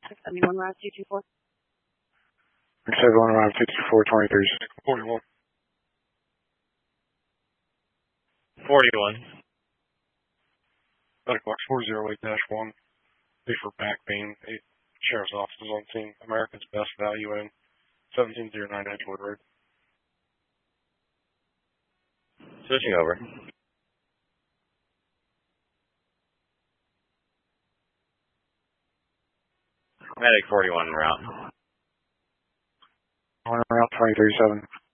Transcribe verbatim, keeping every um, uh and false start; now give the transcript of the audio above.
seventy-one Route two two four. seventy-one Route two two four, twenty-three forty-one. forty-one. Box four oh eight dash one. A for back pain. Eight sheriff's office is on scene. America's Best Value in seventeen oh nine Edgewood Road. Switching over. Medic forty-one route. Route twenty-three seven.